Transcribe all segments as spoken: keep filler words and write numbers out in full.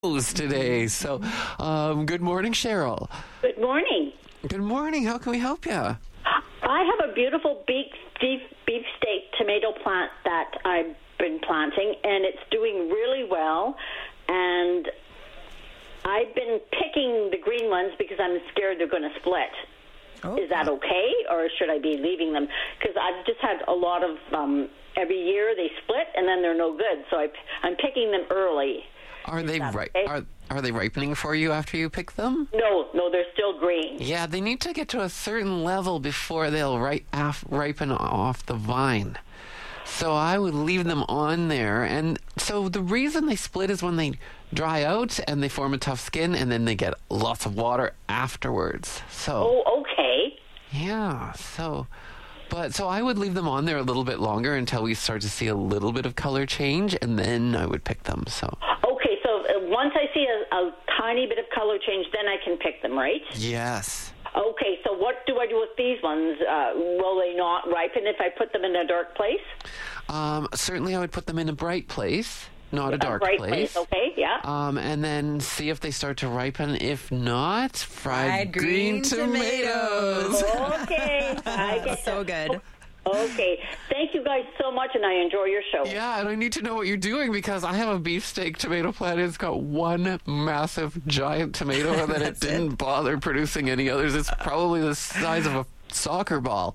today. So, um, good morning, Cheryl. Good morning. Good morning. How can we help you? I have a beautiful beef, beef, beefsteak tomato plant that I've been planting, and it's doing really well. And I've been picking the green ones because I'm scared they're going to split. Oh. Is that okay, or should I be leaving them? Because I've just had a lot of, um, every year they split, and then they're no good. So I, I'm picking them early. Are they ri- okay? are are they ripening for you after you pick them? No, no, they're still green. Yeah, they need to get to a certain level before they'll ri- af- ripen off the vine. So I would leave them on there. And so the reason they split is when they dry out and they form a tough skin, and then they get lots of water afterwards. So oh, okay. Yeah, so... But so I would leave them on there a little bit longer until we start to see a little bit of color change, and then I would pick them. So okay, so uh, once I see a, a tiny bit of color change, then I can pick them, right? Yes. Okay, so what do I do with these ones? Uh, will they not ripen if I put them in a dark place? Um, certainly, I would put them in a bright place. Not a dark a bright place. place. Okay, yeah. Um, and then see if they start to ripen. If not, fried, fried green, green tomatoes. tomatoes. Okay, I get so good. Okay, thank you guys so much, and I enjoy your show. Yeah, and I need to know what you're doing because I have a beefsteak tomato plant. It's got one massive, giant tomato, and then it didn't it. bother producing any others. It's probably the size of a soccer ball.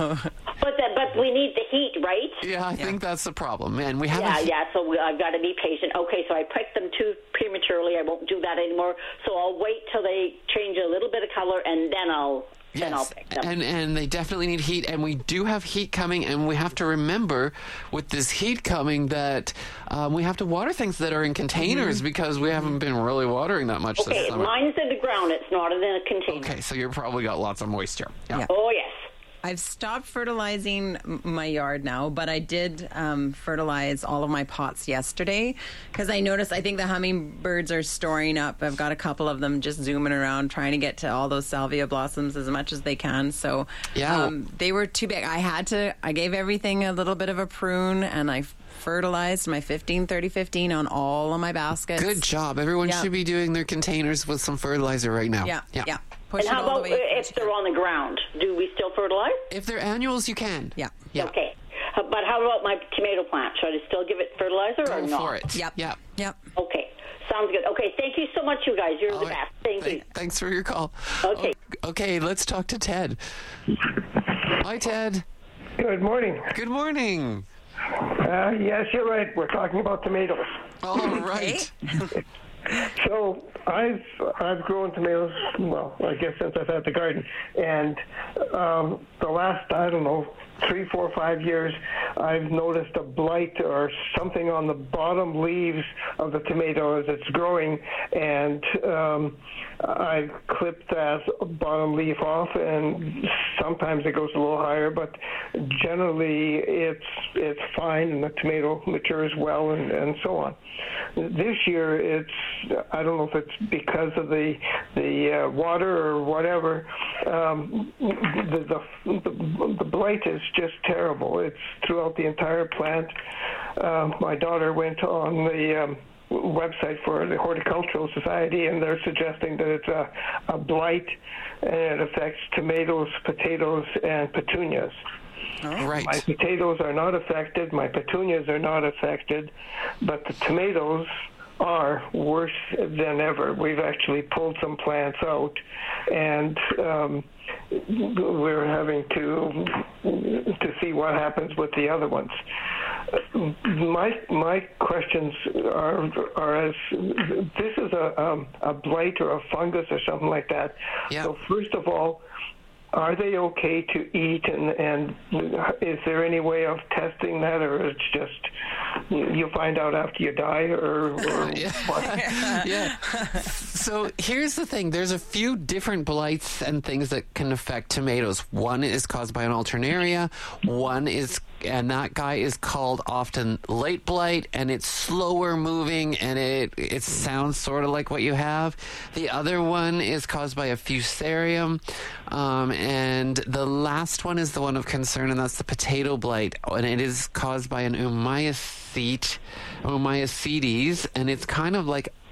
But the, but we need the heat, right? Yeah, I yeah. think that's the problem, man. We haven't. Yeah, yeah. So we, I've got to be patient. Okay, so I picked them too prematurely. I won't do that anymore. So I'll wait till they change a little bit of color, and then I'll. Yes, then I'll pick them. and and they definitely need heat, and we do have heat coming, and we have to remember with this heat coming that um, we have to water things that are in containers mm-hmm. because we haven't been really watering that much okay, this summer. Okay, mine's in the ground. It's not in a container. Okay, so you've probably got lots of moisture. Yeah. yeah. Oh, yes. I've stopped fertilizing my yard now, but I did um, fertilize all of my pots yesterday because I noticed I think the hummingbirds are storing up. I've got a couple of them just zooming around trying to get to all those salvia blossoms as much as they can. So yeah. um, they were too big. I had to, I gave everything a little bit of a prune, and I fertilized my fifteen thirty fifteen on all of my baskets. Good job. Everyone yeah. should be doing their containers with some fertilizer right now. Yeah, yeah. yeah. Push and how about the if they're on the ground? Do we still fertilize? If they're annuals, you can. Yeah. yeah. Okay. But how about my tomato plant? Should I still give it fertilizer Go or not? Go for it. Yep. Yep. Yep. Okay. Sounds good. Okay. Thank you so much, you guys. You're All the right. best. Thank Th- you. Thanks for your call. Okay. Okay, let's talk to Ted. Hi, Ted. Good morning. Good morning. Uh, yes, you're right. We're talking about tomatoes. All right. So I've I've grown tomatoes, well, I guess since I've had the garden, and um, the last, I don't know, three, four, five years, I've noticed a blight or something on the bottom leaves of the tomato as it's growing, and um, I clipped that bottom leaf off, and sometimes it goes a little higher, but generally it's it's fine, and the tomato matures well, and, and so on. This year, it's I don't know if it's because of the the uh, water or whatever. Um, the, the the the blight is just terrible. It's throughout the entire plant. Uh, my daughter went on the um, website for the Horticultural Society, and they're suggesting that it's a, a blight, and it affects tomatoes, potatoes, and petunias. Oh. Right. My potatoes are not affected. My petunias are not affected, but the tomatoes are worse than ever. We've actually pulled some plants out, and um, we're having to to see what happens with the other ones. My my questions are are as this is a um, a blight or a fungus or something like that. Yeah. So first of all, are they okay to eat, and, and is there any way of testing that, or it's just you find out after you die, or, or yeah. what? yeah. So here's the thing. There's a few different blights and things that can affect tomatoes. One is caused by an alternaria. One is, and that guy is called often late blight, and it's slower moving, and it it sounds sort of like what you have. The other one is caused by a fusarium. Um, and the last one is the one of concern, and that's the potato blight, and it is caused by an oomycete, Oomycetes, and it's kind of like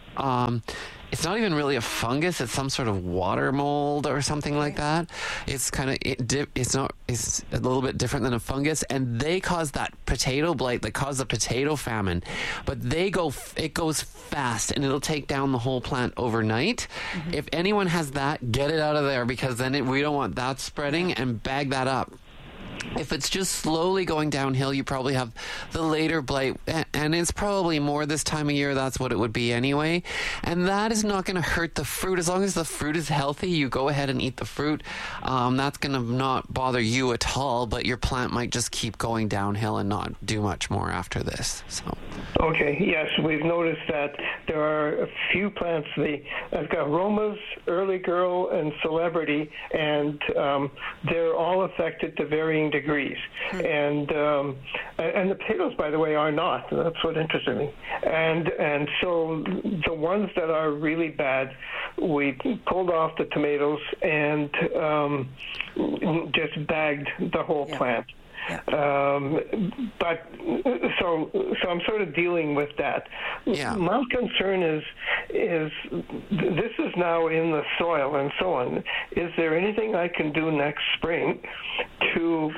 Um, it's not even really a fungus. It's some sort of water mold or something like that. It's kind of, it dip, it's not, it's a little bit different than a fungus. And they cause that potato blight that cause the potato famine. But they go, it goes fast and it'll take down the whole plant overnight. Mm-hmm. If anyone has that, get it out of there, because then it, we don't want that spreading, and bag that up. If it's just slowly going downhill, you probably have the later blight, and it's probably more this time of year. That's what it would be anyway. And that is not going to hurt the fruit. As long as the fruit is healthy, you go ahead and eat the fruit. Um, that's going to not bother you at all, but your plant might just keep going downhill and not do much more after this. So. Okay, yes, we've noticed that there are a few plants. The I've got Roma's, Early Girl, and Celebrity, and um, they're all affected to varying degrees. Hmm. And um, and the potatoes, by the way, are not. That's what interested me. And and so the ones that are really bad, we pulled off the tomatoes and um, just bagged the whole yeah. plant. Yeah. Um, but so so I'm sort of dealing with that. Yeah. My concern is is this is now in the soil and so on. Is there anything I can do next spring to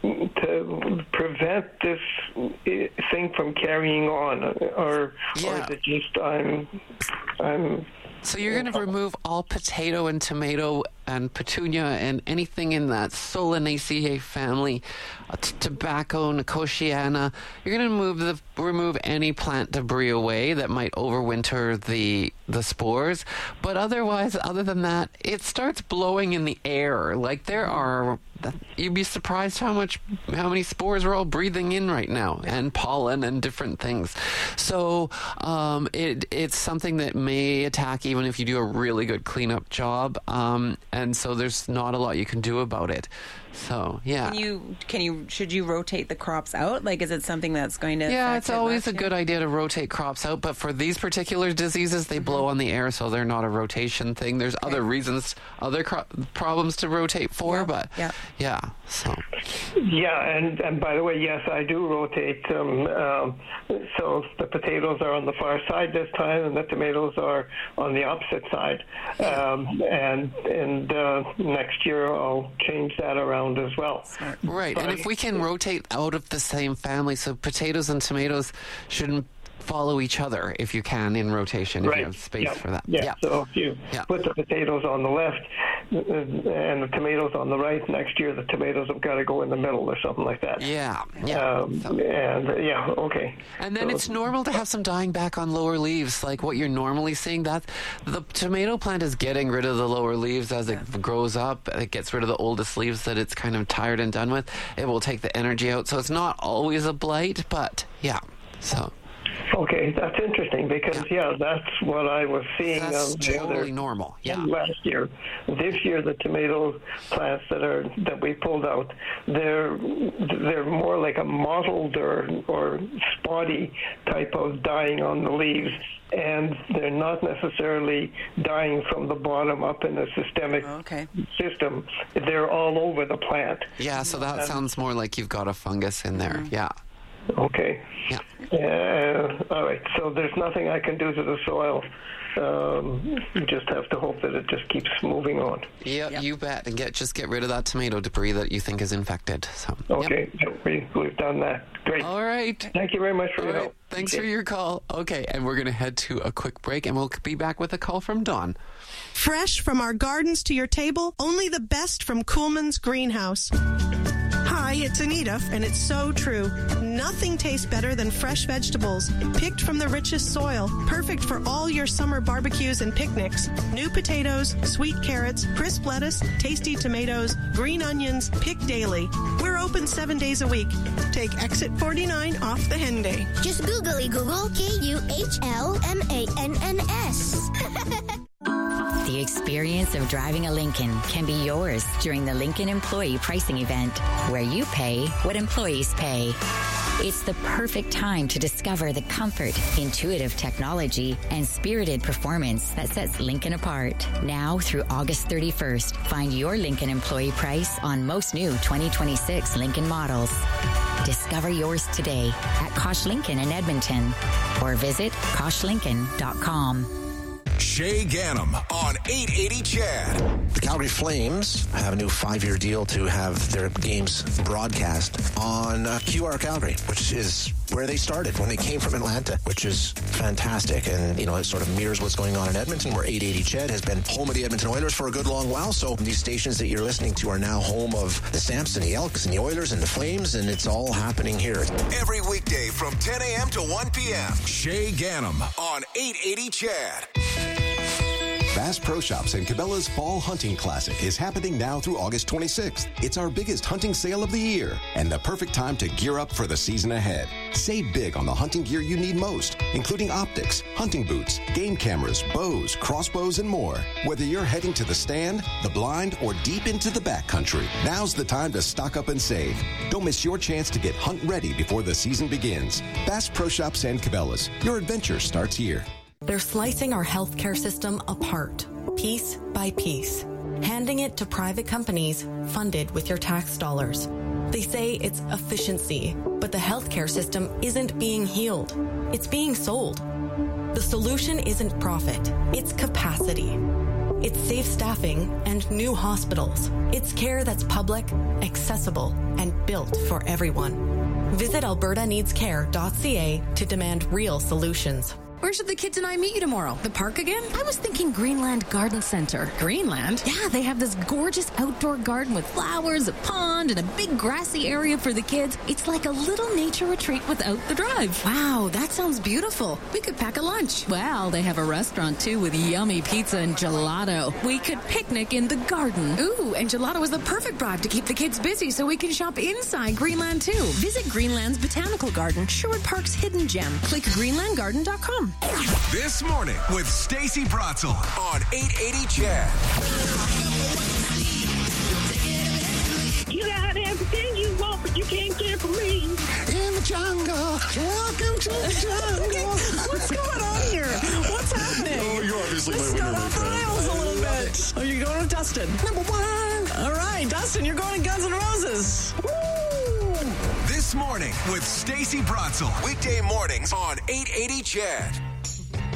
to prevent this thing from carrying on, or, yeah. or is it just I'm I'm So you're going to remove all potato and tomato and petunia and anything in that Solanaceae family, uh, t- tobacco, Nicotiana. You're going to remove the remove any plant debris away that might overwinter the the spores. But otherwise, other than that, it starts blowing in the air. Like there are, you'd be surprised how much how many spores we're all breathing in right now, and pollen and different things. So um, it it's something that may attack even if you do a really good cleanup job. Um, and so there's not a lot you can do about it. So yeah. Can you can you should you rotate the crops out? Like, is it something that's going to? Yeah, it's it always a year? good idea to rotate crops out. But for these particular diseases, they mm-hmm. blow on the air, so they're not a rotation thing. There's okay. other reasons, other cro- problems to rotate for, yeah. but yeah. yeah. So. Yeah, and, and by the way, yes, I do rotate them. Um, so the potatoes are on the far side this time, and the tomatoes are on the opposite side. Um, and and uh, next year I'll change that around as well. Right, but, and if we can rotate out of the same family, so potatoes and tomatoes shouldn't follow each other if you can in rotation, if right. you have space yeah. for that. Yeah, yeah. so if you yeah. put the potatoes on the left and the tomatoes on the right, next year the tomatoes have got to go in the middle or something like that. Yeah, yeah. Um, so. And, uh, yeah, okay. And then so, it's normal to have some dying back on lower leaves, like what you're normally seeing. That the tomato plant is getting rid of the lower leaves as it yeah. grows up. It gets rid of the oldest leaves that it's kind of tired and done with. It will take the energy out. So it's not always a blight, but yeah, so... Okay, that's interesting because, yeah, yeah that's what I was seeing. That's um, totally other, normal, yeah. Last year. This year, the tomato plants that are that we pulled out, they're they're more like a mottled or, or spotty type of dying on the leaves, and they're not necessarily dying from the bottom up in the systemic oh, okay. system. They're all over the plant. Yeah, so that um, sounds more like you've got a fungus in there, mm-hmm. yeah. Okay. Yeah. Uh, all right. So there's nothing I can do to the soil. Um, you just have to hope that it just keeps moving on. Yeah, yep. You bet. And get just get rid of that tomato debris that you think is infected. So. Okay. Yep. So we, we've done that. Great. All right. Thank you very much for all your right. help. Thanks okay. for your call. Okay, and we're going to head to a quick break, and we'll be back with a call from Dawn. Fresh from our gardens to your table, only the best from Kuhlman's Greenhouse. Hi, it's Anita, and it's so true. Nothing tastes better than fresh vegetables, picked from the richest soil, perfect for all your summer barbecues and picnics. New potatoes, sweet carrots, crisp lettuce, tasty tomatoes, green onions, picked daily. We're open seven days a week. Take exit forty-nine off the Henday. Just googly Google K U H L M A N N S. The experience of driving a Lincoln can be yours during the Lincoln Employee Pricing Event, where you pay what employees pay. It's the perfect time to discover the comfort, intuitive technology, and spirited performance that sets Lincoln apart. Now through August thirty-first, find your Lincoln employee price on most new twenty twenty-six Lincoln models. Discover yours today at Kosh Lincoln in Edmonton or visit kosh lincoln dot com. Shay Ganem on eight eighty C H A D. The Calgary Flames have a new five-year deal to have their games broadcast on uh, Q R Calgary, which is where they started when they came from Atlanta, which is fantastic. And, you know, it sort of mirrors what's going on in Edmonton, where eight eighty C H E D has been home of the Edmonton Oilers for a good long while. So these stations that you're listening to are now home of the Stamps and the Elks and the Oilers and the Flames, and it's all happening here. Every weekday from ten a.m. to one p.m. Shay Ganem on eight eighty C H A D. Bass Pro Shops and Cabela's Fall Hunting Classic is happening now through August twenty-sixth. It's our biggest hunting sale of the year and the perfect time to gear up for the season ahead. Save big on the hunting gear you need most, including optics, hunting boots, game cameras, bows, crossbows, and more. Whether you're heading to the stand, the blind, or deep into the backcountry, now's the time to stock up and save. Don't miss your chance to get hunt ready before the season begins. Bass Pro Shops and Cabela's. Your adventure starts here. They're slicing our healthcare system apart, piece by piece, handing it to private companies funded with your tax dollars. They say it's efficiency, but the healthcare system isn't being healed. It's being sold. The solution isn't profit, it's capacity. It's safe staffing and new hospitals. It's care that's public, accessible, and built for everyone. Visit alberta needs care dot c a to demand real solutions. Where should the kids and I meet you tomorrow? The park again? I was thinking Greenland Garden Center. Greenland? Yeah, they have this gorgeous outdoor garden with flowers, a pond, and a big grassy area for the kids. It's like a little nature retreat without the drive. Wow, that sounds beautiful. We could pack a lunch. Well, they have a restaurant too with yummy pizza and gelato. We could picnic in the garden. Ooh, and gelato is the perfect bribe to keep the kids busy so we can shop inside Greenland too. Visit Greenland's Botanical Garden, Sherwood Park's hidden gem. Click greenland garden dot com. This morning with Stacey Bratzel on eight eighty C H A D. You got everything you want, but you can't get it from me. In the jungle. Welcome to the jungle. What's going on here? What's happening? Oh, you're obviously This my got winner, off the my friend. rails a little bit. Oh, you're going with Dustin. Number one. All right, Dustin, you're going to Guns N' Roses. Woo! This morning with Stacey Bratzel. Weekday mornings on eight eighty C H A D.